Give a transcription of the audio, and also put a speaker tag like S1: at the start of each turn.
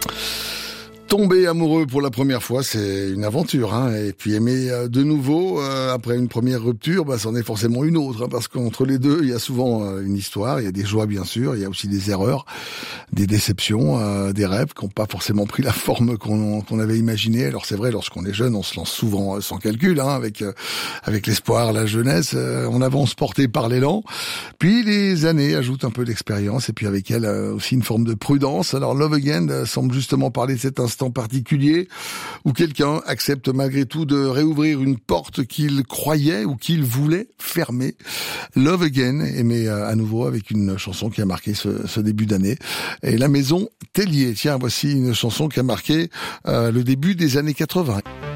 S1: Tomber amoureux pour la première fois, c'est une aventure, hein. Et puis aimer de nouveau après une première rupture, c'en est forcément une autre, hein, parce qu'entre les deux, il y a souvent une histoire. Il y a des joies, bien sûr, il y a aussi des erreurs, des déceptions, des rêves qui n'ont pas forcément pris la forme qu'on avait imaginé. Alors c'est vrai, lorsqu'on est jeune, on se lance souvent sans calcul, hein, avec l'espoir, la jeunesse, on avance porté par l'élan. Puis les années ajoutent un peu d'expérience, et puis avec elles aussi une forme de prudence. Alors Love Again semble justement parler de cet instant particulier où quelqu'un accepte malgré tout de réouvrir une porte qu'il croyait ou qu'il voulait fermer. Love Again, aimé à nouveau avec une chanson qui a marqué ce début d'année. Et La Maison Tellier, tiens, voici une chanson qui a marqué le début des années 80.